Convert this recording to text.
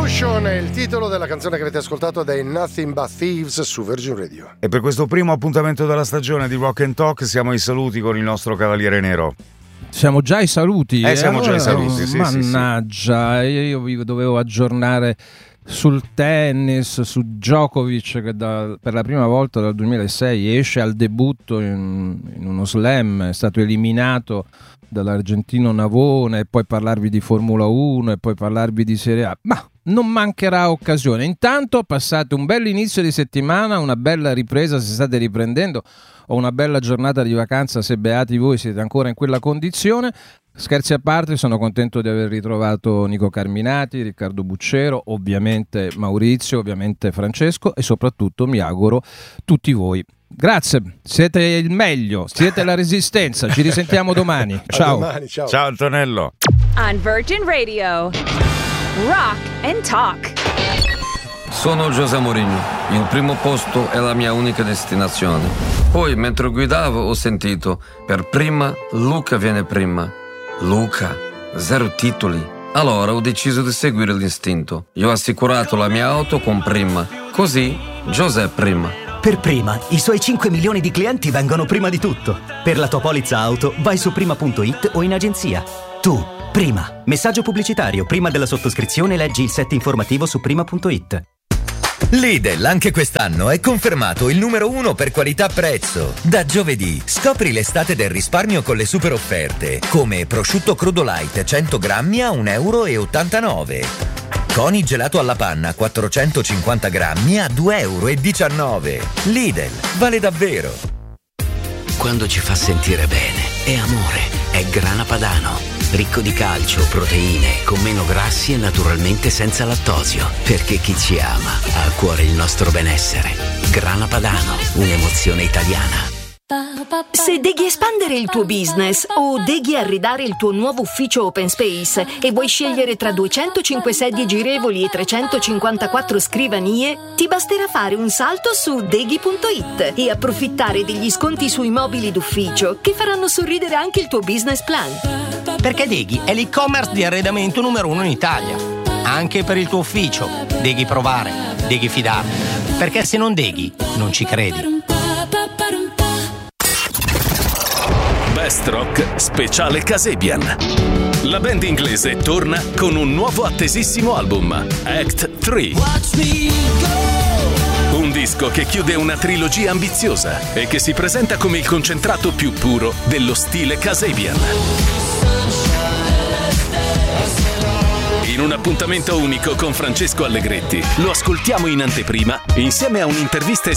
Revolution è il titolo della canzone che avete ascoltato dai Nothing But Thieves su Virgin Radio. E per questo primo appuntamento della stagione di Rock and Talk siamo ai saluti con il nostro Cavaliere Nero. Siamo già ai saluti. Siamo già ai saluti, sì. Mannaggia, sì. Io vi dovevo aggiornare sul tennis, su Djokovic che per la prima volta dal 2006 esce al debutto in uno slam, è stato eliminato dall'argentino Navone, e poi parlarvi di Formula 1 e poi parlarvi di Serie A, ma non mancherà occasione. Intanto passate un bel inizio di settimana, una bella ripresa se state riprendendo, o una bella giornata di vacanza se beati voi siete ancora in quella condizione. Scherzi a parte, sono contento di aver ritrovato Nico Carminati, Riccardo Bucciero, ovviamente Maurizio, ovviamente Francesco, e soprattutto mi auguro tutti voi. Grazie, siete il meglio, siete la resistenza, ci risentiamo domani. Ciao. Domani, ciao. Ciao Antonello. On Virgin Radio, Rock and Talk. Sono José Mourinho, il primo posto è la mia unica destinazione. Poi mentre guidavo ho sentito, per prima Luca viene prima. Luca, 0 titoli. Allora ho deciso di seguire l'istinto. Io ho assicurato la mia auto con Prima, così José prima. Per Prima, i suoi 5 milioni di clienti vengono prima di tutto. Per la tua polizza auto, vai su prima.it o in agenzia. Tu, Prima. Messaggio pubblicitario. Prima della sottoscrizione leggi il set informativo su prima.it. Lidl anche quest'anno è confermato il numero 1 per qualità-prezzo. Da giovedì scopri l'estate del risparmio con le super offerte, come prosciutto crudo light 100 grammi a €1,89 €. Coni gelato alla panna 450 grammi a €2,19 €. Lidl, vale davvero. Quando ci fa sentire bene, è amore, è Grana Padano. Ricco di calcio, proteine, con meno grassi e naturalmente senza lattosio. Perché chi ci ama ha a cuore il nostro benessere. Grana Padano, un'emozione italiana. Se devi espandere il tuo business o devi arredare il tuo nuovo ufficio open space e vuoi scegliere tra 205 sedie girevoli e 354 scrivanie, ti basterà fare un salto su deghi.it e approfittare degli sconti sui mobili d'ufficio che faranno sorridere anche il tuo business plan. Perché Deghi è l'e-commerce di arredamento numero 1 in Italia. Anche per il tuo ufficio. Devi provare, devi fidarti. Perché se non Deghi, non ci credi. Best Rock speciale Kasabian. La band inglese torna con un nuovo attesissimo album, Act 3. Un disco che chiude una trilogia ambiziosa e che si presenta come il concentrato più puro dello stile Kasabian. In un appuntamento unico con Francesco Allegretti lo ascoltiamo in anteprima insieme a un'intervista